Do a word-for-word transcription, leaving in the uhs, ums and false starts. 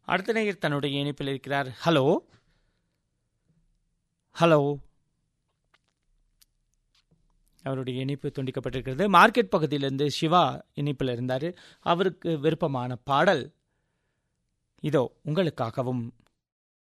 அடுத்த நேயர் தன்னுடைய இணைப்பில் இருக்கிறார். ஹலோ ஹலோ அவருடைய இணைப்பு துண்டிக்கப்பட்டிருக்கிறது. மார்க்கெட் பகுதியிலிருந்து சிவா இணைப்பில் இருந்தார். அவருக்கு விருப்பமான பாடல் இதோ உங்களுக்காகவும்